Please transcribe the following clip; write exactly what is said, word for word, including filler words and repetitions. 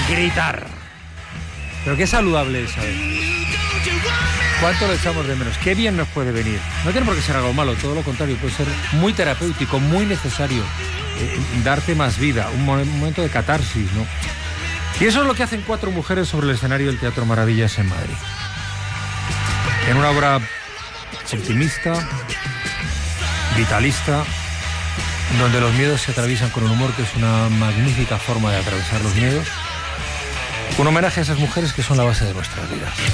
gritar. Pero qué saludable es, ¿sabes? ¿Cuánto lo echamos de menos? Qué bien nos puede venir. No tiene por qué ser algo malo, todo lo contrario, puede ser muy terapéutico, muy necesario, eh, darte más vida, un, mo- un momento de catarsis, ¿no? Y eso es lo que hacen cuatro mujeres sobre el escenario del Teatro Maravillas en Madrid. En una obra optimista, vitalista, donde los miedos se atraviesan con el humor, que es una magnífica forma de atravesar los miedos. Un homenaje a esas mujeres que son la base de nuestras vidas.